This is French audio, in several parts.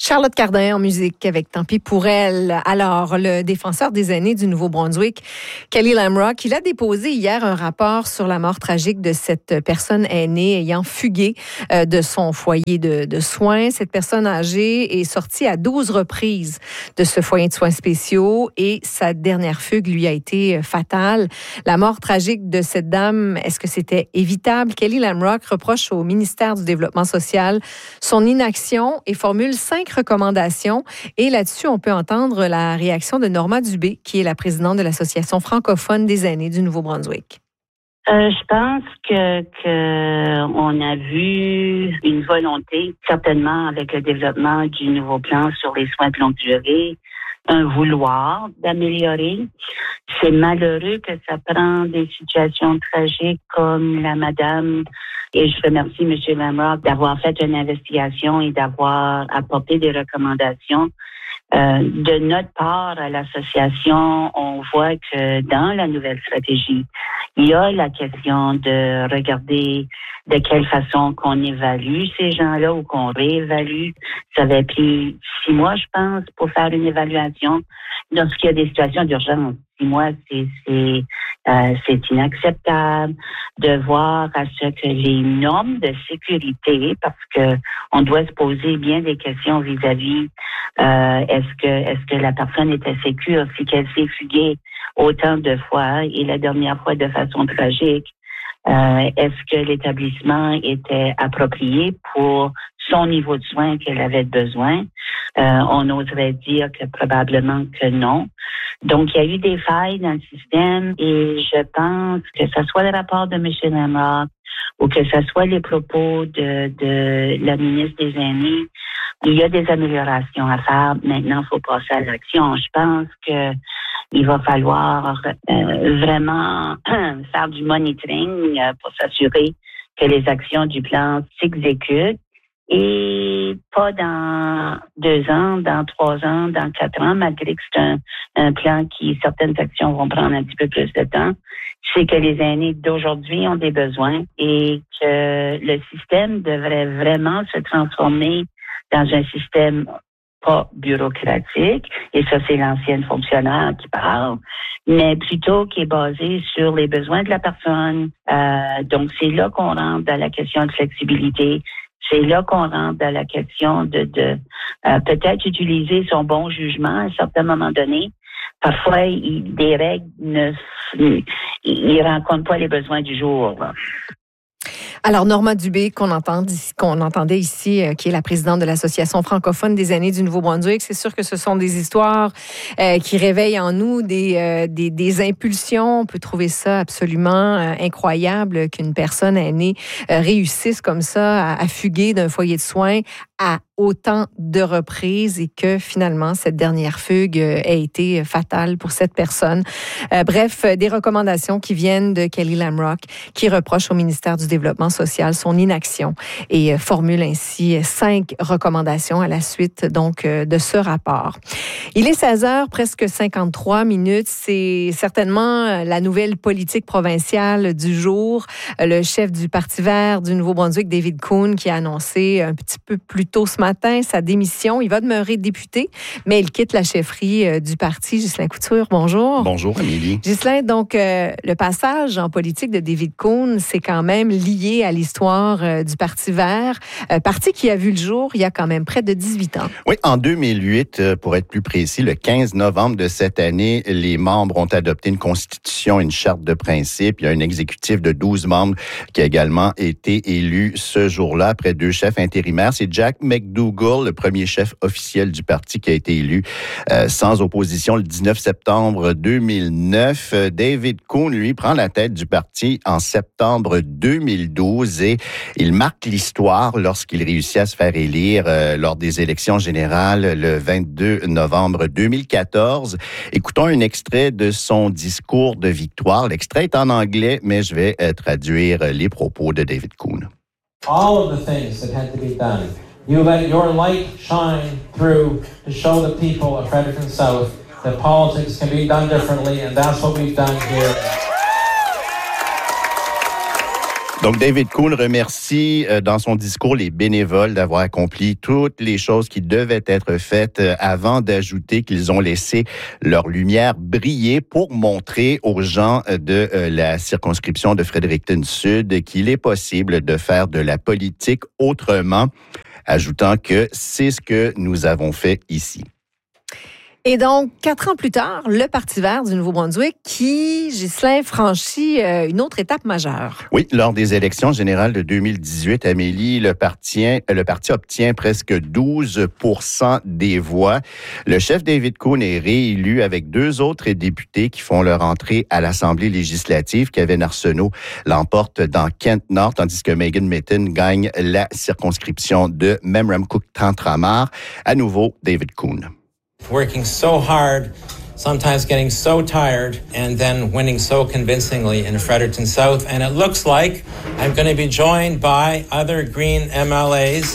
Charlotte Cardin en musique avec Tant pis pour elle. Alors, le défenseur des aînés du Nouveau-Brunswick, Kelly Lamrock, il a déposé hier un rapport sur la mort tragique de cette personne aînée ayant fugué de son foyer de soins. Cette personne âgée est sortie à 12 reprises de ce foyer de soins spéciaux et sa dernière fugue lui a été fatale. La mort tragique de cette dame, est-ce que c'était évitable? Kelly Lamrock reproche au ministère du Développement social son inaction et formule 5 recommandations. Et là-dessus, on peut entendre la réaction de Norma Dubé, qui est la présidente de l'Association francophone des aînés du Nouveau-Brunswick. Je pense que on a vu une volonté, certainement avec le développement du nouveau plan sur les soins de longue durée, un vouloir d'améliorer. C'est malheureux que ça prend des situations tragiques comme la madame. Et je remercie M. Lamrock d'avoir fait une investigation et d'avoir apporté des recommandations. De notre part, à l'association, on voit que dans la nouvelle stratégie, il y a la question de regarder de quelle façon qu'on évalue ces gens-là ou qu'on réévalue. Ça avait pris 6 mois, je pense, pour faire une évaluation. Lorsqu'il y a des situations d'urgence, 6 mois, c'est inacceptable de voir à ce que les normes de sécurité, parce que on doit se poser bien des questions vis-à-vis est-ce que la personne était sécure si qu'elle s'est fuguée autant de fois et la dernière fois de façon tragique. Est-ce que l'établissement était approprié pour son niveau de soins qu'elle avait besoin? On oserait dire que probablement que non. Donc, il y a eu des failles dans le système et je pense que ce soit le rapport de M. Lamrock ou que ce soit les propos de la ministre des Aînés, il y a des améliorations à faire. Maintenant, il faut passer à l'action. Je pense que il va falloir vraiment faire du monitoring pour s'assurer que les actions du plan s'exécutent et pas dans 2 ans, dans 3 ans, dans 4 ans, malgré que c'est un plan qui, certaines actions vont prendre un petit peu plus de temps. C'est que les aînés d'aujourd'hui ont des besoins et que le système devrait vraiment se transformer dans un système pas bureaucratique, et ça, c'est l'ancienne fonctionnaire qui parle, mais plutôt qui est basé sur les besoins de la personne. Donc, c'est là qu'on rentre dans la question de flexibilité. C'est là qu'on rentre dans la question de peut-être utiliser son bon jugement à un certain moment donné. Parfois, des règles ne rencontrent pas les besoins du jour. Alors, Norma Dubé, qu'on entendait ici, qui est la présidente de l'Association francophone des aînés du Nouveau-Brunswick, c'est sûr que ce sont des histoires qui réveillent en nous des impulsions. On peut trouver ça absolument incroyable qu'une personne aînée réussisse comme ça à fuguer d'un foyer de soins à autant de reprises et que finalement, cette dernière fugue ait été fatale pour cette personne. Bref, des recommandations qui viennent de Kelly Lamrock, qui reproche au ministère du Développement social son inaction et formule ainsi 5 recommandations à la suite donc de ce rapport. Il est 16h, presque 53 minutes. C'est certainement la nouvelle politique provinciale du jour. Le chef du Parti vert du Nouveau-Brunswick, David Coon, qui a annoncé un petit peu plus tôt ce matin sa démission. Il va demeurer député, mais il quitte la chefferie du parti. Ghislain Couture, bonjour. Bonjour, Amélie. Ghislain, donc, le passage en politique de David Coon, c'est quand même lié à l'histoire du Parti vert, parti qui a vu le jour il y a quand même près de 18 ans. Oui, en 2008, pour être plus précis, le 15 novembre de cette année, les membres ont adopté une constitution, une charte de principe. Il y a un exécutif de 12 membres qui a également été élu ce jour-là après 2 chefs intérimaires. C'est Jack McDougall, le premier chef officiel du parti qui a été élu sans opposition le 19 septembre 2009. David Coon, lui, prend la tête du parti en septembre 2012 et il marque l'histoire lorsqu'il réussit à se faire élire lors des élections générales le 22 novembre 2014. Écoutons un extrait de son discours de victoire. L'extrait est en anglais, mais je vais traduire les propos de David Coon. All of the things that had to be done. You let your light shine through to show the people of Fredericton South that politics can be done differently, and that's what we've done here. Donc, David Coon remercie dans son discours les bénévoles d'avoir accompli toutes les choses qui devaient être faites avant d'ajouter qu'ils ont laissé leur lumière briller pour montrer aux gens de la circonscription de Fredericton-Sud qu'il est possible de faire de la politique autrement, ajoutant que c'est ce que nous avons fait ici. Et donc, 4 ans plus tard, le Parti vert du Nouveau-Brunswick qui, Ghislain, franchit une autre étape majeure. Oui, lors des élections générales de 2018, Amélie, le parti obtient presque 12% des voix. Le chef David Coon est réélu avec 2 autres députés qui font leur entrée à l'Assemblée législative. Kevin Arsenault l'emporte dans Kent-Nord, tandis que Megan Mitton gagne la circonscription de Memramcook-Tantramar. À nouveau, David Coon. Working so hard, sometimes getting so tired, and then winning so convincingly in Fredericton South. And it looks like I'm going to be joined by other Green MLAs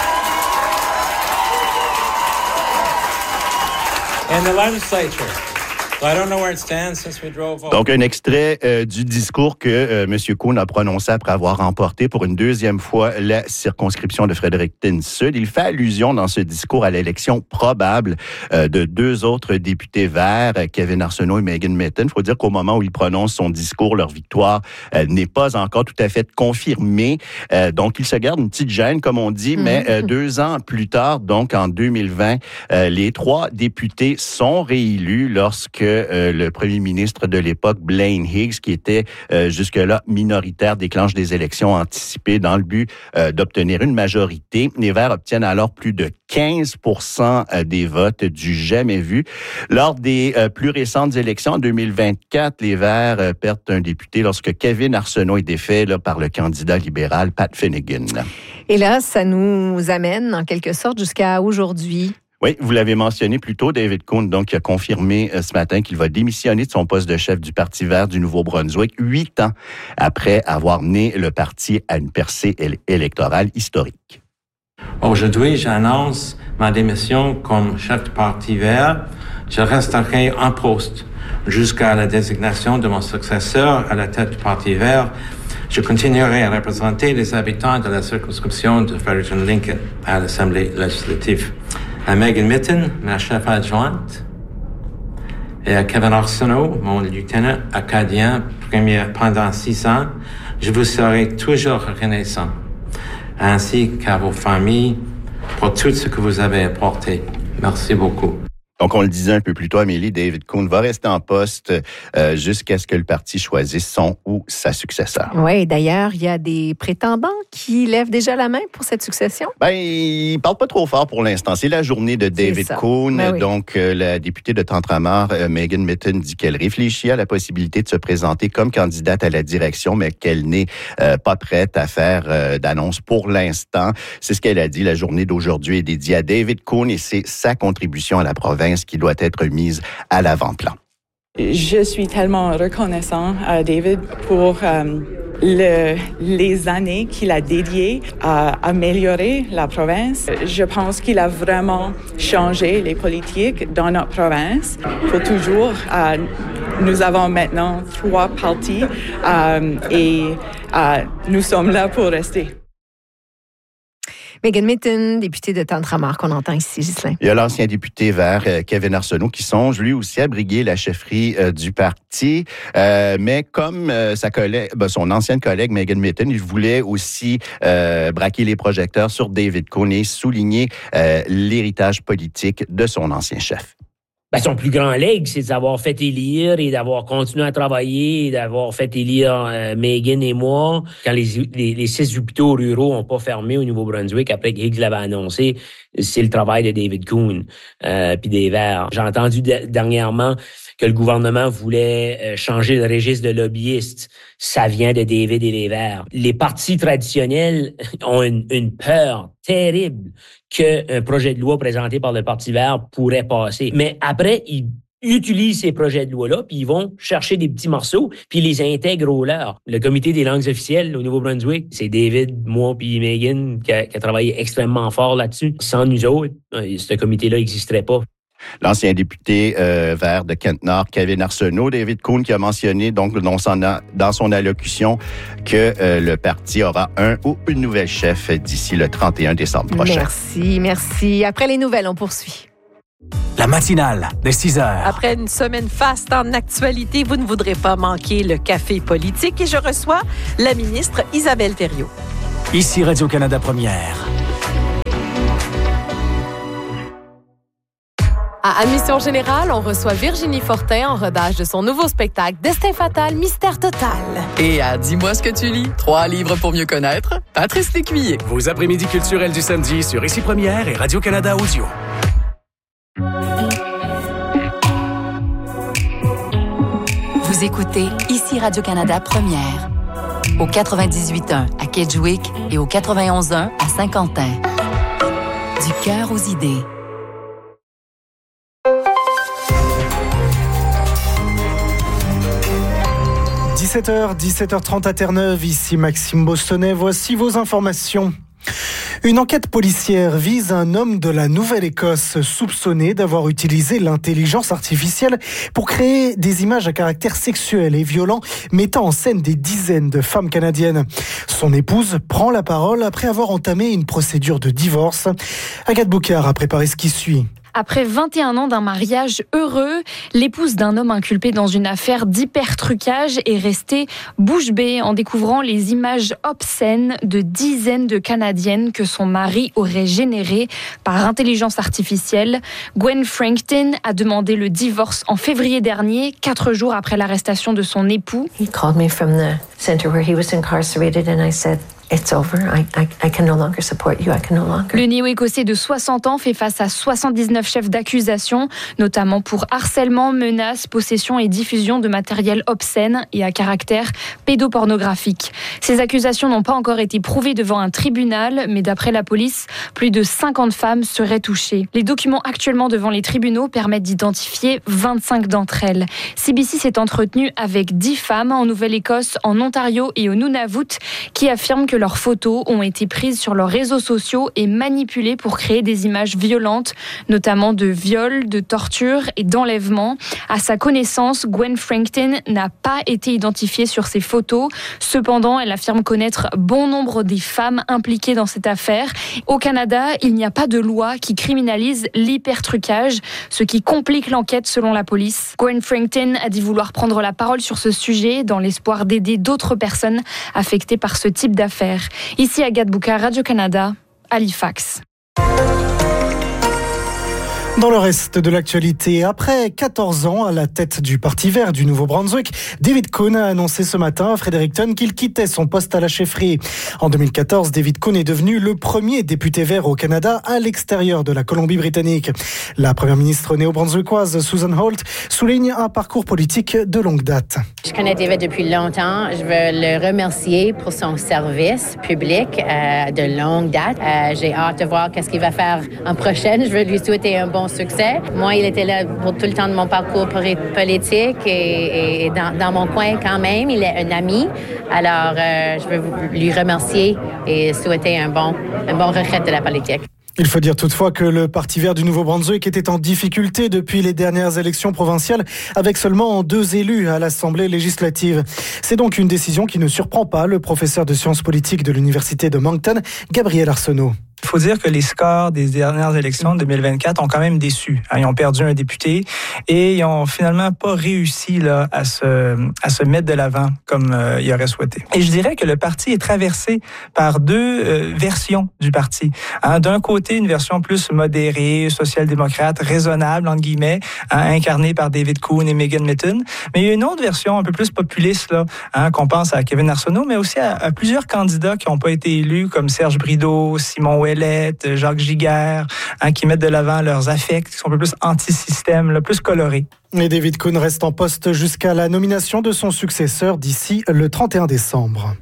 in the legislature. So I don't know where it stands since we drove over. Donc, un extrait du discours que M. Coon a prononcé après avoir remporté pour une deuxième fois la circonscription de Fredericton-Sud. Il fait allusion dans ce discours à l'élection probable de 2 autres députés verts, Kevin Arsenault et Megan Mitton. Il faut dire qu'au moment où il prononce son discours, leur victoire n'est pas encore tout à fait confirmée. Donc, il se garde une petite gêne, comme on dit, mais 2 ans plus tard, donc en 2020, les 3 députés sont réélus lorsque le premier ministre de l'époque, Blaine Higgs, qui était jusque-là minoritaire, déclenche des élections anticipées dans le but d'obtenir une majorité. Les Verts obtiennent alors plus de 15% des votes du jamais vu. Lors des plus récentes élections, en 2024, les Verts perdent un député lorsque Kevin Arsenault est défait par le candidat libéral Pat Finnegan. Et là, ça nous amène en quelque sorte jusqu'à aujourd'hui. Oui, vous l'avez mentionné plus tôt, David Coon, donc, qui a confirmé ce matin qu'il va démissionner de son poste de chef du Parti vert du Nouveau-Brunswick 8 ans après avoir mené le parti à une percée électorale historique. Aujourd'hui, j'annonce ma démission comme chef du Parti vert. Je resterai en poste jusqu'à la désignation de mon successeur à la tête du Parti vert. Je continuerai à représenter les habitants de la circonscription de Fredericton-Lincoln à l'Assemblée législative. À Megan Mitton, ma chef adjointe, et à Kevin Arsenault, mon lieutenant acadien pendant 6 ans, je vous serai toujours reconnaissant, ainsi qu'à vos familles, pour tout ce que vous avez apporté. Merci beaucoup. Donc, on le disait un peu plus tôt, Amélie, David Coon va rester en poste jusqu'à ce que le parti choisisse son ou sa successeur. Oui, d'ailleurs, il y a des prétendants qui lèvent déjà la main pour cette succession. Ben, ils parlent pas trop fort pour l'instant. C'est la journée de David Coon. Ben oui. Donc, la députée de Tantramar, Megan Mitton, dit qu'elle réfléchit à la possibilité de se présenter comme candidate à la direction, mais qu'elle n'est pas prête à faire d'annonce pour l'instant. C'est ce qu'elle a dit. La journée d'aujourd'hui est dédiée à David Coon et c'est sa contribution à la province qui doit être mise à l'avant-plan. Je suis tellement reconnaissant à David pour les années qu'il a dédiées à améliorer la province. Je pense qu'il a vraiment changé les politiques dans notre province pour toujours. Nous avons maintenant 3 partis et nous sommes là pour rester. Megan Mitton, députée de Tantramar, qu'on entend ici, Ghislain. Il y a l'ancien député vert, Kevin Arsenault, qui songe lui aussi à briguer la chefferie du parti. Mais comme son ancienne collègue, Megan Mitton, il voulait aussi braquer les projecteurs sur David Coon et souligner l'héritage politique de son ancien chef. Son plus grand legs, c'est d'avoir fait élire et d'avoir continué à travailler et d'avoir fait élire Megan et moi. Quand les 6 hôpitaux ruraux n'ont pas fermé au Nouveau-Brunswick après que Higgs l'avait annoncé, c'est le travail de David Coon puis des Verts. J'ai entendu dernièrement que le gouvernement voulait changer le registre de lobbyistes. Ça vient de David et les Verts. Les partis traditionnels ont une peur terrible qu'un projet de loi présenté par le Parti vert pourrait passer. Mais après, ils utilisent ces projets de loi-là, puis ils vont chercher des petits morceaux, puis ils les intègrent au leur. Le comité des langues officielles au Nouveau-Brunswick, c'est David, moi, puis Megan qui a travaillé extrêmement fort là-dessus. Sans nous autres, ce comité-là n'existerait pas. L'ancien député vert de Kent-Nord, Kevin Arsenault, David Coon, qui a mentionné donc dans son allocution que le parti aura un ou une nouvelle chef d'ici le 31 décembre prochain. Merci. Après les nouvelles, on poursuit. La matinale de 6 heures. Après une semaine faste en actualité, vous ne voudrez pas manquer le café politique et je reçois la ministre Isabelle Thériault. Ici Radio-Canada Première. À Admission Générale, on reçoit Virginie Fortin en rodage de son nouveau spectacle Destin Fatal, Mystère Total. Et à Dis-moi ce que tu lis, 3 livres pour mieux connaître, Patrice Lécuyer. Vos après-midi culturels du samedi sur Ici Première et Radio-Canada Audio. Vous écoutez Ici Radio-Canada Première. Au 98.1 à Kedgewick et au 91.1 à Saint-Quentin. Du cœur aux idées. – 17h30 à Terre-Neuve, ici Maxime Bostonnet, voici vos informations. Une enquête policière vise un homme de la Nouvelle-Écosse soupçonné d'avoir utilisé l'intelligence artificielle pour créer des images à caractère sexuel et violent, mettant en scène des dizaines de femmes canadiennes. Son épouse prend la parole après avoir entamé une procédure de divorce. Agathe Boucard a préparé ce qui suit. Après 21 ans d'un mariage heureux, l'épouse d'un homme inculpé dans une affaire d'hypertrucage est restée bouche bée en découvrant les images obscènes de dizaines de Canadiennes que son mari aurait générées par intelligence artificielle. Gwen Frankton a demandé le divorce en février dernier, 4 jours après l'arrestation de son époux. He called me from the center where he was incarcerated and I said, it's over. I can no longer support you. I can no longer. Le néo-écossais de 60 ans fait face à 79 chefs d'accusation, notamment pour harcèlement, menaces, possession et diffusion de matériel obscène et à caractère pédopornographique. Ces accusations n'ont pas encore été prouvées devant un tribunal, mais d'après la police, plus de 50 femmes seraient touchées. Les documents actuellement devant les tribunaux permettent d'identifier 25 d'entre elles. CBC s'est entretenu avec 10 femmes en Nouvelle-Écosse, en Ontario et au Nunavut, qui affirment que leurs photos ont été prises sur leurs réseaux sociaux et manipulées pour créer des images violentes, notamment de viols, de torture et d'enlèvement. À sa connaissance, Gwen Frankton n'a pas été identifiée sur ces photos. Cependant, elle affirme connaître bon nombre des femmes impliquées dans cette affaire. Au Canada, il n'y a pas de loi qui criminalise l'hypertrucage, ce qui complique l'enquête selon la police. Gwen Frankton a dit vouloir prendre la parole sur ce sujet dans l'espoir d'aider d'autres personnes affectées par ce type d'affaires. Ici Agathe Boucard, Radio-Canada, Halifax. Dans le reste de l'actualité, après 14 ans à la tête du Parti vert du Nouveau-Brunswick, David Coon a annoncé ce matin à Fredericton qu'il quittait son poste à la chefferie. En 2014, David Coon est devenu le premier député vert au Canada à l'extérieur de la Colombie-Britannique. La première ministre néo-brunswickoise Susan Holt souligne un parcours politique de longue date. Je connais David depuis longtemps. Je veux le remercier pour son service public de longue date. J'ai hâte de voir qu'est-ce qu'il va faire en prochaine. Je veux lui souhaiter un bon succès. Moi, il était là pour tout le temps de mon parcours politique et dans mon coin quand même. Il est un ami. Alors, je veux lui remercier et souhaiter un bon retraite de la politique. Il faut dire toutefois que le Parti vert du Nouveau-Brunswick était en difficulté depuis les dernières élections provinciales, avec seulement 2 élus à l'Assemblée législative. C'est donc une décision qui ne surprend pas le professeur de sciences politiques de l'Université de Moncton, Gabriel Arsenault. Il faut dire que les scores des dernières élections de 2024 ont quand même déçu. Ils ont perdu un député et ils ont finalement pas réussi là, à se mettre de l'avant comme ils auraient souhaité. Et je dirais que le parti est traversé par 2 versions du parti. D'un côté, une version plus modérée, social-démocrate, raisonnable, entre guillemets, incarnée par David Coon et Megan Mitton. Mais il y a une autre version un peu plus populiste, là, qu'on pense à Kevin Arsenault, mais aussi à plusieurs candidats qui n'ont pas été élus, comme Serge Brideau, Simon Ouellette, Jacques Giguère, qui mettent de l'avant leurs affects, qui sont un peu plus anti-système, là, plus colorés. Et David Coon reste en poste jusqu'à la nomination de son successeur d'ici le 31 décembre.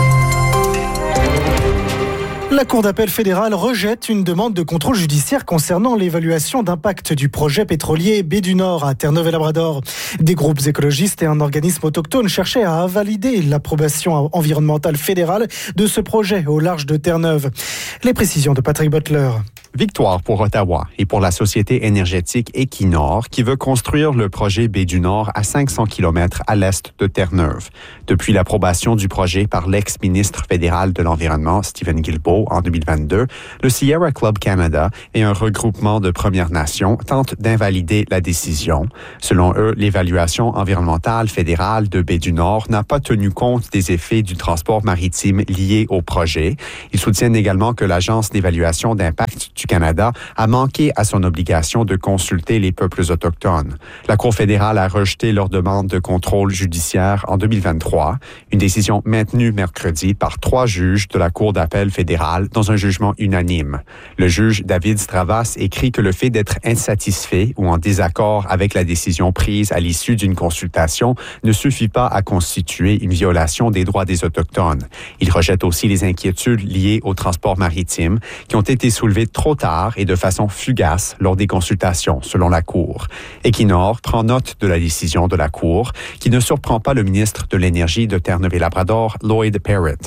La Cour d'appel fédérale rejette une demande de contrôle judiciaire concernant l'évaluation d'impact du projet pétrolier Baie du Nord à Terre-Neuve-et-Labrador. Des groupes écologistes et un organisme autochtone cherchaient à valider l'approbation environnementale fédérale de ce projet au large de Terre-Neuve. Les précisions de Patrick Butler. Victoire pour Ottawa et pour la société énergétique Equinor qui veut construire le projet Baie du Nord à 500 km à l'est de Terre-Neuve. Depuis l'approbation du projet par l'ex-ministre fédéral de l'Environnement, Stephen Guilbeault, en 2022, le Sierra Club Canada et un regroupement de Premières Nations tentent d'invalider la décision. Selon eux, l'évaluation environnementale fédérale de Baie du Nord n'a pas tenu compte des effets du transport maritime liés au projet. Ils soutiennent également que l'Agence d'évaluation d'impact du Canada a manqué à son obligation de consulter les peuples autochtones. La Cour fédérale a rejeté leur demande de contrôle judiciaire en 2023, une décision maintenue mercredi par 3 juges de la Cour d'appel fédérale dans un jugement unanime. Le juge David Stravas écrit que le fait d'être insatisfait ou en désaccord avec la décision prise à l'issue d'une consultation ne suffit pas à constituer une violation des droits des Autochtones. Il rejette aussi les inquiétudes liées au transport maritime qui ont été soulevées trop tard et de façon fugace lors des consultations, selon la Cour. Equinor prend note de la décision de la Cour, qui ne surprend pas le ministre de l'Énergie de Terre-Neuve-et-Labrador, Lloyd Parrott.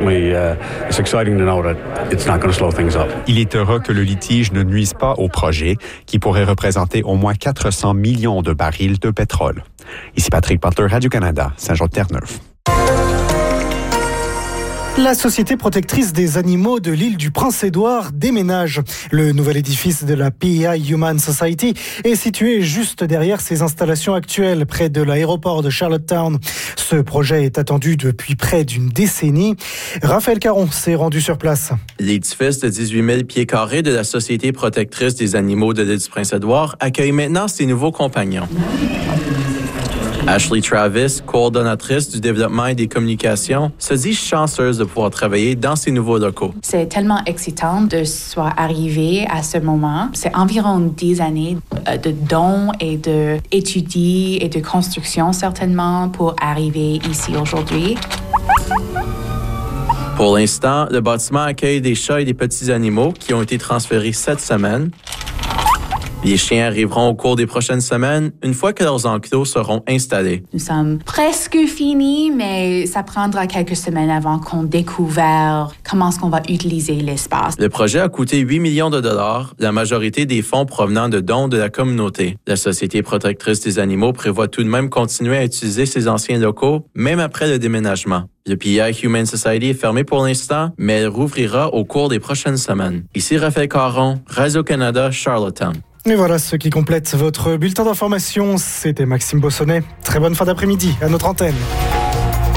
Il est heureux que le litige ne nuise pas au projet, qui pourrait représenter au moins 400 millions de barils de pétrole. Ici Patrick Butler, Radio-Canada, Saint-Jean-de-Terre-Neuve. La Société protectrice des animaux de l'île du Prince-Édouard déménage. Le nouvel édifice de la PEI Humane Society est situé juste derrière ses installations actuelles, près de l'aéroport de Charlottetown. Ce projet est attendu depuis près d'une décennie. Raphaël Caron s'est rendu sur place. L'édifice de 18 000 pieds carrés de la Société protectrice des animaux de l'île du Prince-Édouard accueille maintenant ses nouveaux compagnons. Ashley Travis, coordonnatrice du développement et des communications, se dit chanceuse de pouvoir travailler dans ces nouveaux locaux. C'est tellement excitant de soit arrivé à ce moment. C'est environ 10 années de dons et d'études et de construction certainement pour arriver ici aujourd'hui. Pour l'instant, le bâtiment accueille des chats et des petits animaux qui ont été transférés cette semaine. Les chiens arriveront au cours des prochaines semaines, une fois que leurs enclos seront installés. Nous sommes presque finis, mais ça prendra quelques semaines avant qu'on découvre comment est-ce qu'on va utiliser l'espace. Le projet a coûté 8 millions de dollars, la majorité des fonds provenant de dons de la communauté. La Société protectrice des animaux prévoit tout de même continuer à utiliser ses anciens locaux, même après le déménagement. Le PEI Humane Society est fermé pour l'instant, mais elle rouvrira au cours des prochaines semaines. Ici Raphaël Caron, Radio-Canada, Charlottetown. Et voilà ce qui complète votre bulletin d'information. C'était Maxime Bossonnet. Très bonne fin d'après-midi à notre antenne.